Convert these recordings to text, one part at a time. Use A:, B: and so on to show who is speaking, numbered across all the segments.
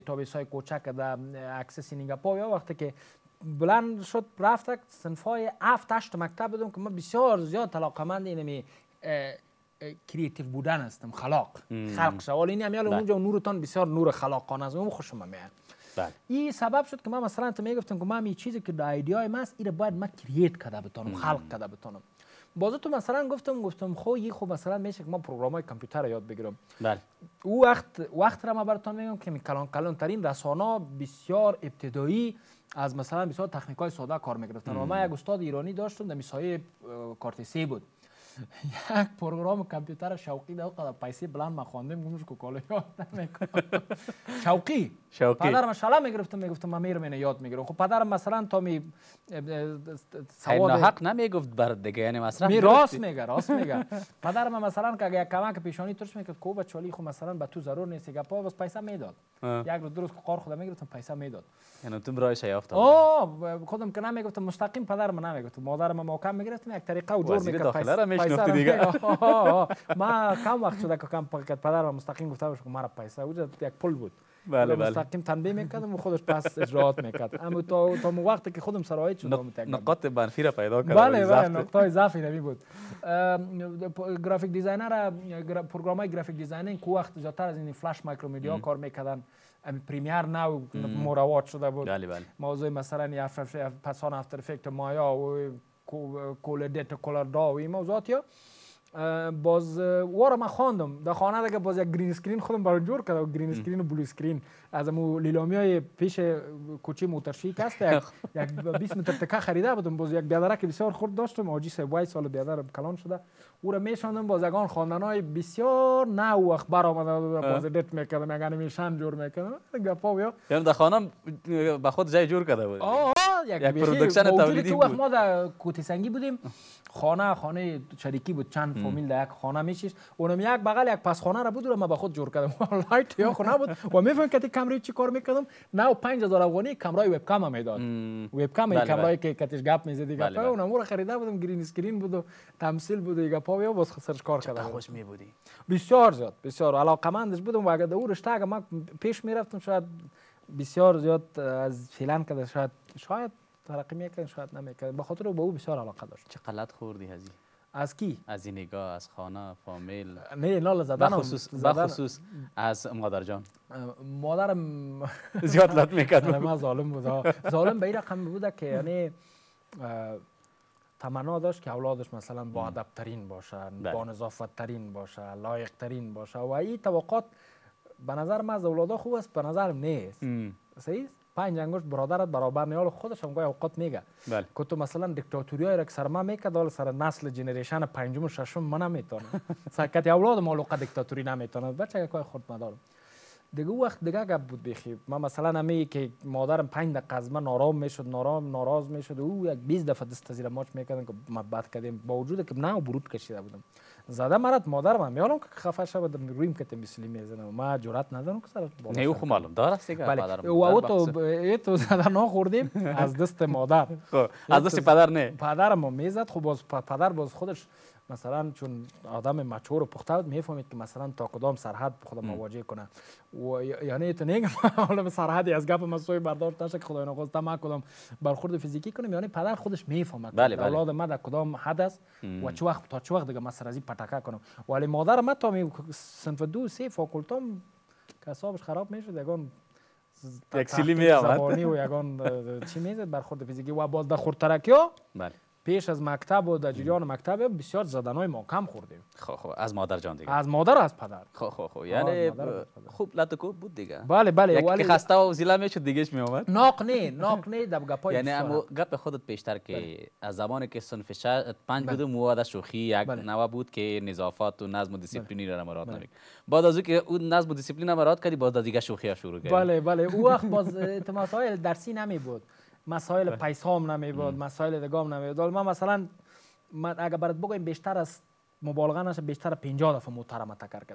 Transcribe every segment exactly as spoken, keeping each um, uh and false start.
A: اتوبیس های کوچک در عکس سینگاپور یا وقتی که بلند شد رفت صنف های هفت هشت مکتب بودم که من بسیار زیاد علاقه‌مند اینمی کریتیو بودن هستم، خلاق خلق شوال این همیال اونجا نورتان بسیار نور خلاقانه است، اون خوشم میاد. بله. این سبب شد که من مثلا تو میگفتم که من این چیزی که در ایدیای من است این باید من کرییت کرده بتونم، خلق کرده بتونم. بازو تو مثلا گفتم گفتم خو این خب مثلا میشه که من پروگرامای کامپیوتر یاد بگیرم. بله. او وقت وقت را من براتون میگم که کلان کلان ترین رسانه بسیار ابتدایی از مثلا بسیار تکنیکای ساده کار میگرفتن و من یک استاد ایرانی داشتم در میسایه کارتسی بود. یک پروگرام کامپیوتر شوقی داد قدر پیسه بلند ما خواندم گمش کو کالا یاد نمیکنم. شوقی شوقی پدرم مشاله میگرفتم میگفتم من میرم اینو یاد میگیرم. خب پدرم مثلا تا می
B: سواد حق نمیگفت بر دیگه، یعنی مثلا
A: می راست میگه راست میگه. پدرم مثلا که یک کمک پیشانی ترش میکرد کو بچالی خب مثلا به تو ضرور نیست گپا بس پیسه میداد. یک روز درست کار خودم میگرفتم پیسه میداد.
B: یعنی تو برایش یافت.
A: اوه خودم که نمیگفتم مستقیم پدرم نمیگفتم مادرم موقع میگرفتم یک طریقه و جور میکرد
B: پیسه دیگه.
A: ما کم وقت شده که کم پاکت پدرم مستقیم گفته باشه که مرا پیسه وجود یک پول بود.
B: بله بله.
A: مستقیم تنبیه میکردم و خودش پس اجراات میکرد. اما تا تا وقتی که خودم سرایت شدم
B: نقاط منفی را پیدا کردم.
A: بله بله نقطه ضعفی نمی بود. گرافیک دیزاینر پروگرامای گرافیک دیزاینینگ کو وقت زیادتر از این فلش مایکرومدیا کار میکردن. پریمیر نو مرواد شده بود.
B: بله بله.
A: موضوع مثلا پسان افتر افکت مایا و کول دیتا کلر دا و این موضوعات یا باز وارا ما خواندم در خانه دیگه باز یک گرین اسکرین خودم برای جور کردم، گرین اسکرین و بلو اسکرین از امو لیلامیای پیش کوچه موترشیک است یک بیست متر تکه خریده بودم. باز یک بیادرک بسیار خرد داشتم آجی سه سال بیادر کلان شده او را میشوندم باز یگان خواندنای بسیار نو اخبار آمده باز ادیت میکردم یک انیمیشن جور میکردم گپا یا
B: یعنی در خانه به خود جای جور کرده بود.
A: آه یک
B: پروداکشن تولیدی
A: بود. وقت ما در کوتی سنگی بودیم خانه خانه شریکی بود چند فامیل در یک خانه میشیش اونم یک بغل یک پس خانه را بود و ما به خود جور کردم. لایت یا خونه بود و میفهمم که کامرای چی کار میکردم نه پنج هزار افغانی کامرای وب کام میداد. وب کام این کامرای که کتش گپ میزدی گپ اونم رو خریده بودم گرین اسکرین بود و تمثیل بود و گپا یا باز سرچ کار کردم.
B: خوش می بودی
A: بسیار زیاد بسیار علاقمندش بودم و اگه در اون رشته اگه من پیش میرفتم شاید بسیار زیاد از فعلا که شاید شاید ترقی میکنه شاید نمیکنه به خاطر به او بسیار علاقه داشت.
B: چه غلط خوردی ازی؟
A: از کی؟
B: از این نگاه از خانه فامیل.
A: نه نه زدن
B: بخصوص بخصوص از مادر جان.
A: مادرم
B: زیاد لط میکرد.
A: ما ظالم بود. ظالم به این رقم بود که یعنی تمنا داشت که اولادش مثلا با ادب ترین باشه، با نظافت ترین باشه، لایق ترین باشه و این توقعات به نظر من از اولادا خوب است به نظرم نیست. صحیح؟ پنج انگشت برادرت برابر نیال خودش هم گاهی اوقات میگه
B: بله.
A: که تو مثلا دیکتاتوری های را که سر ما میکرد حالا سر نسل جنریشن پنجم و ششم من نمیتونم سرکت اولاد مالوقه دیکتاتوری نمیتونم بچه که خود مدارم دیگه وقت دیگه گپ بود بخی من مثلا همی که مادرم پنج دقیقه از من نارام میشد نارام ناراض میشد او یک بیست دفعه دست زیر ماچ میکردن که ما بد کردیم با وجود که نه برود کشیده بودم زده مرات مادرم میالم که خفه شد رویم که مثلی میزنم ما جرأت ندارم که سر
B: نه او خو معلوم داره دیگه
A: پدرم او تو تو زده نا خوردیم از دست مادر
B: از دست پدر نه
A: پدرم میزد خب باز پدر باز خودش مثلا چون آدم مچور و پخته بود میفهمید که مثلا تا کدام سرحد خودم مواجه کنه و یعنی تو نمیگم حالا سرحدی از گپ مسوی برداشت نشه که خدای نخواسته ما کدام برخورد فیزیکی کنیم یعنی پدر خودش میفهمد
B: بله بله.
A: اولاد ما در کدام حد است و چه وقت تا چه وقت دیگه من سر از این پټکا کنم ولی مادر ما تا می صنف دو سه فاکولتام که حسابش خراب میشد یگان
B: یک سیلی می آمد
A: زبانی و یگان چی میزد برخورد فیزیکی و باز در خردترکیا بله پیش از مکتب و در جریان مکتب بسیار زدنهای ما کم خوردیم.
B: خب خب از مادر جان دیگه.
A: از مادر از پدر.
B: خب خب خب یعنی خوب لط کو بود دیگه.
A: بله بله
B: ولی خسته و زیلا میشد دیگهش می اومد.
A: ناق نه ناق نه دب گپای
B: یعنی اما گپ خودت پیشتر که از زمانی که صنف پنج بود مواد شوخی یک نوع بود که نظافت و نظم و دیسیپلینی را مراعات نمیکرد. بعد از اینکه اون نظم و دیسیپلین را مراعات کردی باز دیگه شوخی شروع کرد.
A: بله بله او وقت باز مسائل درسی نمی بود. مسائل پیسام نمی بود مسائل دگام نمی بود من مثلا من اگه برات بگم بیشتر از مبالغه نشه بیشتر پنجاه دفعه محترمه تکر کردیم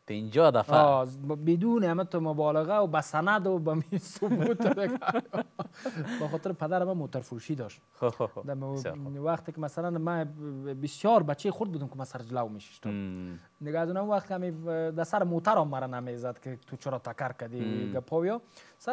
B: اینجا دفعه
A: بدون همه تو مبالغه و به سند و به می ثبوت به خاطر پدر من موتور فروشی داشت. وقتی که مثلا من بسیار بچه خورد بودم که من سر جلو میشیشتم دیگه از اون وقت همی در سر موتر هم مرا نمیزد که تو چرا تکر کردی گپاویا